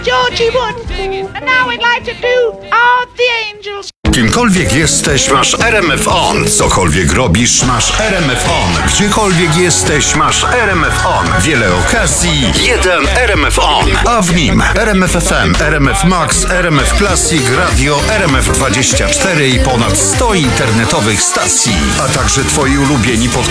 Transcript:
Georgie wouldn't. And now we'd like to do All the Angels. Kimkolwiek jesteś, masz RMF On. Cokolwiek robisz, masz RMF On. Gdziekolwiek jesteś, masz RMF On. Wiele okazji, jeden RMF On. A w nim RMF FM, RMF Max, RMF Classic, Radio, RMF 24 i ponad 100 internetowych stacji. A także twoi ulubieni